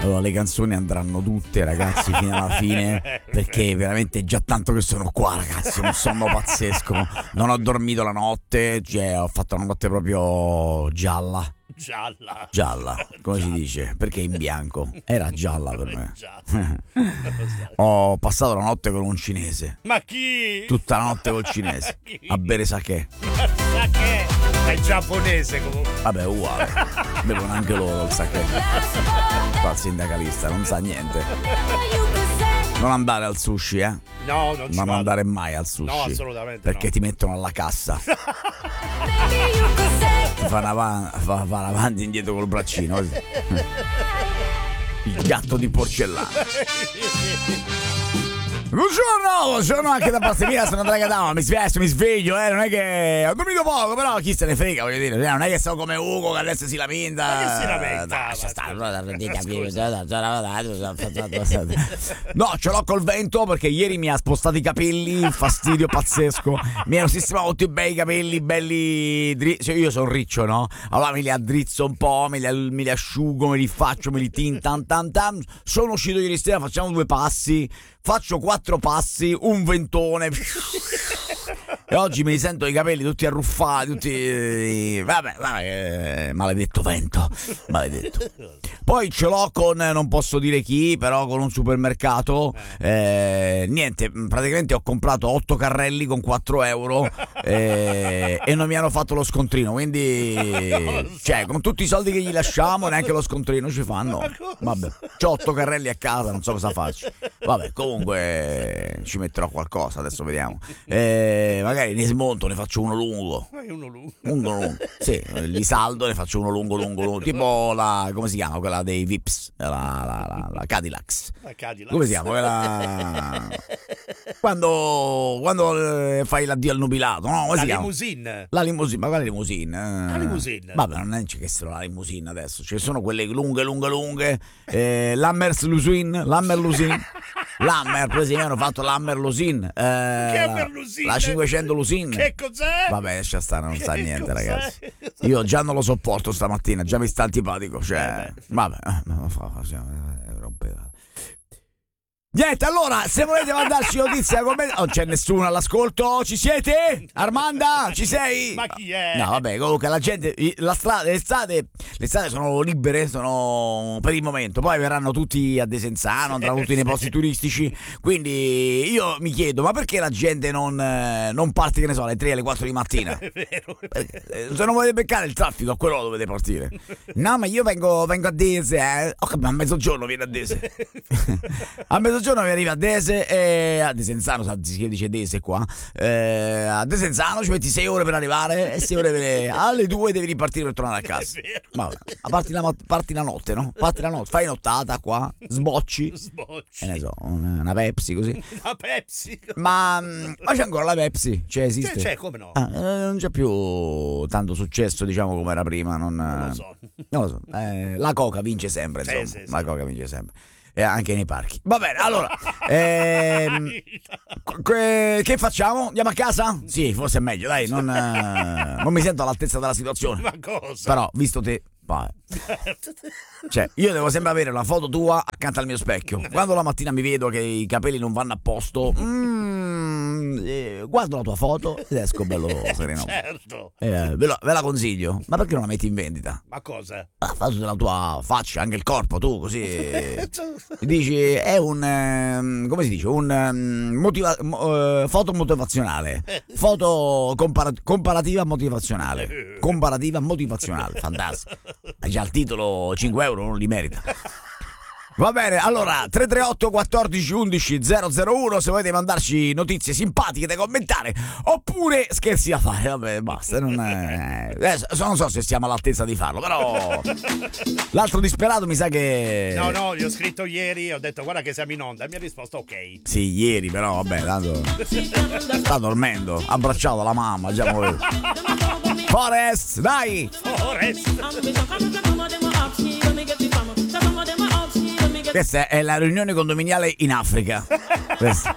Allora le canzoni andranno tutte, ragazzi, fino alla fine, perché veramente è già tanto che sono qua, ragazzi, un sonno pazzesco. Non ho dormito la notte, cioè ho fatto una notte proprio gialla, come si dice? Perché in bianco era gialla per me. Ho passato la notte con un cinese. Ma chi? Tutta la notte col cinese a bere sake. Sake è giapponese comunque. Vabbè, uguale, bevono anche loro il sake. Fa il sindacalista, non sa niente. Non andare al sushi, No, non ci non vado. andare mai al sushi. No, assolutamente perché no. ti mettono alla cassa. Ti fanno avanti e indietro col braccino così. Il gatto di porcellana. Buongiorno anche da parte mia, sono Andrea Gadano, mi sveglio, non è che ho dormito poco, però chi se ne frega, voglio dire, non è che sono come Ugo che adesso si lamenta. Ma che si lamenta? Lascia stare. No, ce l'ho col vento perché ieri mi ha spostato i capelli, un fastidio pazzesco. Mi hanno sistemato tutti i bei capelli, belli cioè io sono riccio, no? Allora me li addrizzo un po', me li asciugo, me li faccio, me li tan. Sono uscito ieri sera, facciamo 2 passi. Faccio 4 passi, un ventone. E oggi mi sento i capelli tutti arruffati, tutti. Vabbè, maledetto vento. Maledetto. Poi ce l'ho con, non posso dire chi, però con un supermercato. Niente, praticamente ho comprato 8 carrelli con 4 euro e non mi hanno fatto lo scontrino. Quindi, cioè, con tutti i soldi che gli lasciamo, neanche lo scontrino ci fanno. Vabbè, c'ho 8 carrelli a casa, non so cosa faccio. Vabbè, comunque ci metterò qualcosa, adesso vediamo. Magari ne smonto, ne faccio uno lungo. Lungo. Sì, li saldo, ne faccio uno lungo. Tipo la, come si chiama? Quella dei Vips, la Cadillacs. Come si chiama? Quella... Quando fai l'addio al nubilato, no? Come si chiama? Limousine. La limousine, ma quale limousine? La limousine. Vabbè, non è che sono la limousine adesso, ci sono quelle lunghe. Lammer Lucine. Lammer, per esempio, hanno fatto l'Hammer Lucine. Hammer Lucine? La 500 Lucine. Che cos'è? Vabbè, lascia stare, non sa niente, cos'è? ragazzi. Io già non lo sopporto stamattina, già mi sta antipatico. Cioè, vabbè, rompeva. Niente, allora, se volete mandarci notizie, non c'è nessuno all'ascolto, ci siete? Armanda, ci sei? Ma chi è? No, vabbè, comunque la gente, le strade sono libere, sono per il momento, poi verranno tutti a Desenzano, andranno tutti nei posti turistici, quindi io mi chiedo, ma perché la gente non parte, che ne so, alle 3, alle 4 di mattina? È vero. Se non volete beccare il traffico, a quello dovete partire. No, ma io vengo a Dese, a mezzogiorno viene a Dese. A mezzogiorno mi arriva a Dese e a Desenzano, si dice Dese qua. A Desenzano ci metti 6 ore per arrivare e 6 ore alle 2 devi ripartire per tornare a casa. Vabbè, parti la notte, no? Parti la notte, fai nottata qua, sbocci. Ne so, una Pepsi così. La Pepsi. Ma c'è ancora la Pepsi? Cioè esiste? C'è, come no? Non c'è più tanto successo, diciamo, come era prima. Non lo so. La Coca vince sempre, insomma. Sì. La Coca vince sempre. E anche nei parchi. Va bene, allora che facciamo? Andiamo a casa? Sì, forse è meglio, dai, non mi sento all'altezza della situazione. Ma cosa? Però, visto te, cioè, io devo sempre avere una foto tua accanto al mio specchio. Quando la mattina mi vedo che i capelli non vanno a posto, guardo la tua foto ed esco bello sereno. Certo. Ve la consiglio. Ma perché non la metti in vendita? Ma cosa? La foto della tua faccia, anche il corpo, tu così dici è un come si dice, un foto motivazionale, foto comparativa motivazionale, fantastico. Già il titolo 5 euro non li merita. Va bene, allora 338 14 11 001 se volete mandarci notizie simpatiche da commentare oppure scherzi da fare. Vabbè, basta, non so se siamo all'altezza di farlo, però l'altro disperato mi sa che No, gli ho scritto ieri, ho detto guarda che siamo in onda e mi ha risposto ok. Sì, ieri, però vabbè, tanto sta dormendo, abbracciato la mamma, già muovevo. Forest, dai! Questa è la riunione condominiale in Africa.